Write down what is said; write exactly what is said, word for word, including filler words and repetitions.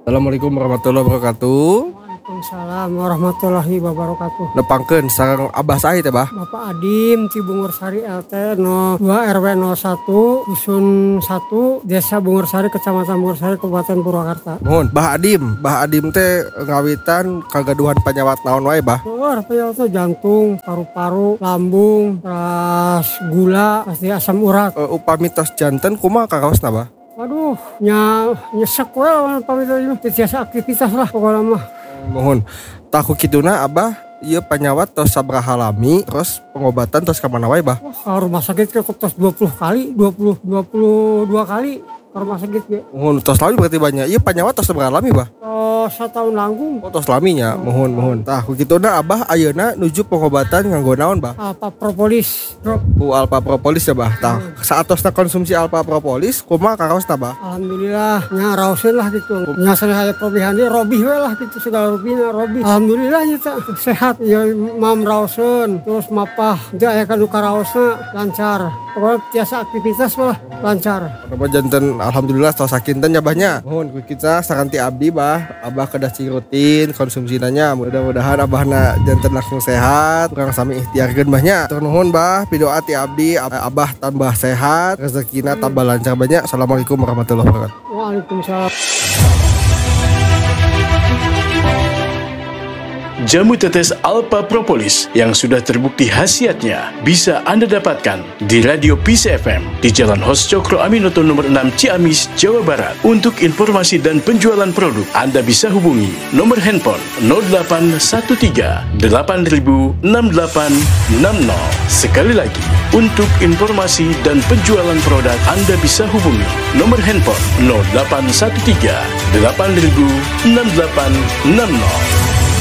Assalamualaikum warahmatullahi wabarakatuh. Waalaikumsalam warahmatullahi wabarakatuh. Nepangkeun sareng Abah saha teh, Bah? Bapak Adim Ti Bungursari L T nol dua R W nol satu Dusun satu Desa Bungursari Kecamatan Bungursari Kabupaten Purwakarta. Mohon, Bah Adim, Bah Adim teh ngawitan kagaduhan panyawat naon wae, Bah? Luar penyawat tuh jantung, paru-paru, lambung, terus gula, pasti asam urat. Uh, upami tos janten kumaha karaosna, Bah? Waduh, nya nyesek we lawan pamito ieu tiasa aktivitas lah pokokna mah. Mohon, tahu kiduna Abah ieu panyawat tos sabraha lami, terus pengobatan tos ka mana wae, Bah? Wah, ka rumah sakit ke tos dua puluh kali, dua puluh dua puluh dua kali ke rumah sakit ge. Mohon tos lami berarti banyak. Ieu panyawat tos sabraha lami, Bah? Oh, satahun langgung. Oh, tos laminya. Mohon, mohon. Tah ku kituna Abah ayeuna nuju pengobatan nganggo naon, Bah? Alpha Propolis drop. U Alpha Propolis ya, Bah. Tah saatosna konsumsi Alpha Propolis kumaha karaosna, Bah? Alhamdulillah nya raoseun lah gitu. Nya saya probihan dia robih we lah gitu segala rubina robih. Alhamdulillah nya sehat ya mam raoseun terus mapah teu aya kanu karaosna lancar. Pokoknya biasa aktivitas lah lancar. Apa janten alhamdulillah tos sakinten nya, Bahnya. Mohon ku kita sakanti abdi, Bah. Abah kedah cing rutin konsumsinanya. Mudah-mudahan Abahna janten langsung sehat, kurang sami ikhtiarkeun, Bahnya. Tur nuhun, Bah, pidoa ti abdi Abah tambah sehat, rezekina tambah lancar, Bahnya. Assalamualaikum warahmatullahi wabarakatuh. Waalaikumsalam. Jamu tetes Alpha Propolis yang sudah terbukti khasiatnya bisa Anda dapatkan di Radio P C F M di Jalan Hos Cokro Aminoto nomor enam Ciamis, Jawa Barat. Untuk informasi dan penjualan produk, Anda bisa hubungi nomor handphone nol delapan satu tiga delapan nol enam delapan enam nol. Sekali lagi, untuk informasi dan penjualan produk, Anda bisa hubungi nomor handphone nol delapan satu tiga delapan nol enam delapan enam nol.